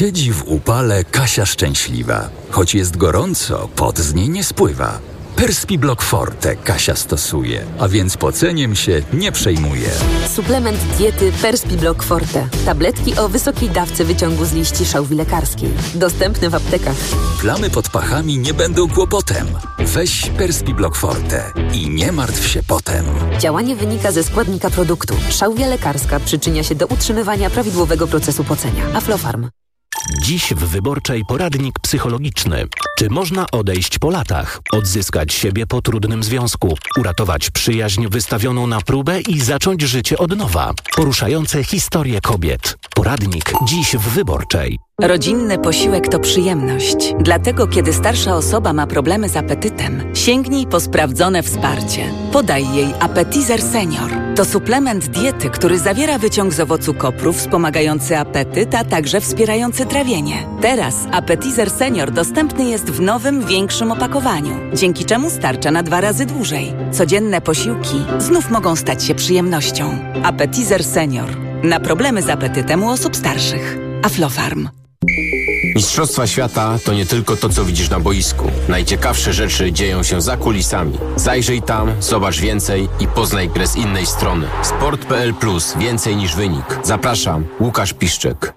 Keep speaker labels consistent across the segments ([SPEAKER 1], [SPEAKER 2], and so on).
[SPEAKER 1] Siedzi w upale Kasia szczęśliwa. Choć jest gorąco, pot z niej nie spływa. Perspiblock Forte Kasia stosuje, a więc poceniem się nie przejmuje.
[SPEAKER 2] Suplement diety Perspiblock Forte. Tabletki o wysokiej dawce wyciągu z liści szałwi lekarskiej. Dostępne w aptekach.
[SPEAKER 1] Plamy pod pachami nie będą kłopotem. Weź Perspiblock Forte i nie martw się potem.
[SPEAKER 2] Działanie wynika ze składnika produktu. Szałwia lekarska przyczynia się do utrzymywania prawidłowego procesu pocenia. Aflofarm.
[SPEAKER 3] Dziś w Wyborczej poradnik psychologiczny. Czy można odejść po latach, odzyskać siebie po trudnym związku, uratować przyjaźń wystawioną na próbę i zacząć życie od nowa? Poruszające historie kobiet. Poradnik dziś w Wyborczej.
[SPEAKER 4] Rodzinny posiłek to przyjemność. Dlatego, kiedy starsza osoba ma problemy z apetytem, sięgnij po sprawdzone wsparcie. Podaj jej Appetizer Senior. To suplement diety, który zawiera wyciąg z owocu kopru wspomagający apetyt, a także wspierający trawienie. Teraz Appetizer Senior dostępny jest w nowym, większym opakowaniu, dzięki czemu starcza na 2 razy dłużej. Codzienne posiłki znów mogą stać się przyjemnością. Appetizer Senior. Na problemy z apetytem u osób starszych. Aflofarm.
[SPEAKER 5] Mistrzostwa świata to nie tylko to, co widzisz na boisku. Najciekawsze rzeczy dzieją się za kulisami. Zajrzyj tam, zobacz więcej i poznaj grę z innej strony. Sport.pl Plus. Więcej niż wynik. Zapraszam, Łukasz Piszczek.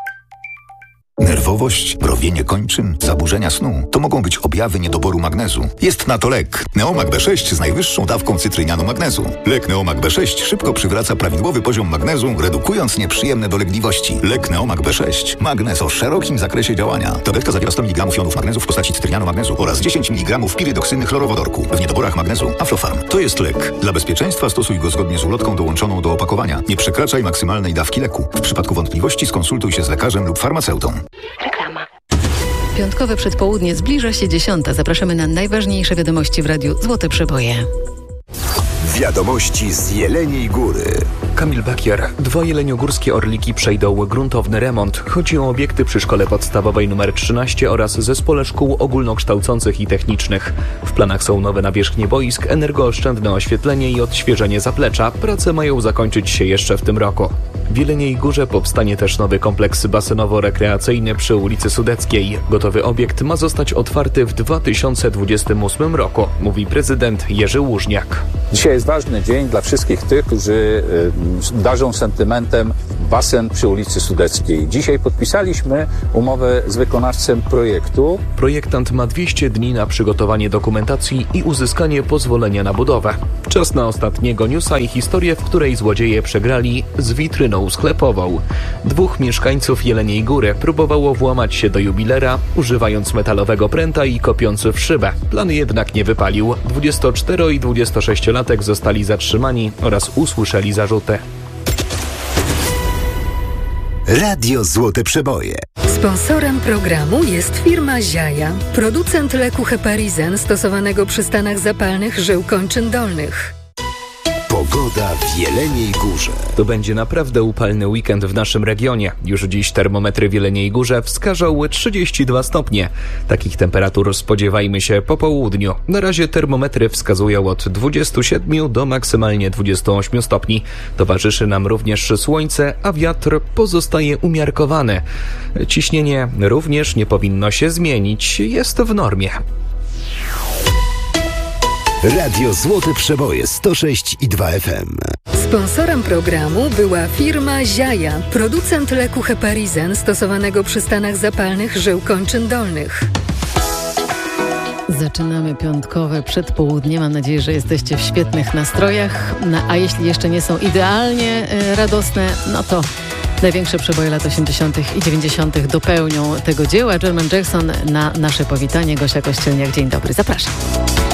[SPEAKER 6] Nerwowość, mrowienie kończyn, zaburzenia snu to mogą być objawy niedoboru magnezu. Jest na to lek. Neomag B6 z najwyższą dawką cytrynianu magnezu. Lek Neomag B6 szybko przywraca prawidłowy poziom magnezu, redukując nieprzyjemne dolegliwości. Lek Neomag B6. Magnez o szerokim zakresie działania. Tabletka zawiera 100 mg jonów magnezu w postaci cytrynianu magnezu oraz 10 mg pirydoksyny chlorowodorku. W niedoborach magnezu Aflofarm. To jest lek. Dla bezpieczeństwa stosuj go zgodnie z ulotką dołączoną do opakowania. Nie przekraczaj maksymalnej dawki leku. W przypadku wątpliwości skonsultuj się z lekarzem lub farmaceutą.
[SPEAKER 7] Reklama. Piątkowe przedpołudnie zbliża się 10. Zapraszamy na najważniejsze wiadomości w radiu Złote Przeboje.
[SPEAKER 8] Wiadomości z Jeleniej Góry.
[SPEAKER 9] Kamil Bakier. 2 jeleniogórskie Orliki przejdą gruntowny remont. Chodzi o obiekty przy szkole podstawowej nr 13 oraz zespole szkół ogólnokształcących i technicznych. W planach są nowe nawierzchnie boisk, energooszczędne oświetlenie i odświeżenie zaplecza. Prace mają zakończyć się jeszcze w tym roku. W Jeleniej Górze powstanie też nowy kompleks basenowo-rekreacyjny przy ulicy Sudeckiej. Gotowy obiekt ma zostać otwarty w 2028 roku, mówi prezydent Jerzy Łużniak.
[SPEAKER 10] Dzisiaj jest ważny dzień dla wszystkich tych, którzy darzą sentymentem basen przy ulicy Sudeckiej. Dzisiaj podpisaliśmy umowę z wykonawcą projektu.
[SPEAKER 9] Projektant ma 200 dni na przygotowanie dokumentacji i uzyskanie pozwolenia na budowę. Czas na ostatniego newsa i historię, w której złodzieje przegrali z witryną sklepową. 2 mieszkańców Jeleniej Góry próbowało włamać się do jubilera, używając metalowego pręta i kopiąc w szybę. Plan jednak nie wypalił. 24 i 26-latek zostali zatrzymani oraz usłyszeli zarzuty.
[SPEAKER 8] Radio Złote Przeboje.
[SPEAKER 11] Sponsorem programu jest firma Ziaja, producent leku Heparizen stosowanego przy stanach zapalnych żył kończyn dolnych.
[SPEAKER 8] Pogoda w Jeleniej Górze.
[SPEAKER 9] To będzie naprawdę upalny weekend w naszym regionie. Już dziś termometry w Jeleniej Górze wskażą 32 stopnie. Takich temperatur spodziewajmy się po południu. Na razie termometry wskazują od 27 do maksymalnie 28 stopni. Towarzyszy nam również słońce, a wiatr pozostaje umiarkowany. Ciśnienie również nie powinno się zmienić. Jest w normie.
[SPEAKER 8] Radio Złote Przeboje 106,2 FM.
[SPEAKER 11] Sponsorem programu była firma Ziaja, producent leku Heparizen stosowanego przy stanach zapalnych żył kończyn dolnych.
[SPEAKER 7] Zaczynamy piątkowe przedpołudnie. Mam nadzieję, że jesteście w świetnych nastrojach. A jeśli jeszcze nie są idealnie radosne, no to największe przeboje lat 80. i 90. dopełnią tego dzieła. Jermaine Jackson na nasze powitanie. Gosia Kościelniak, dzień dobry, zapraszam.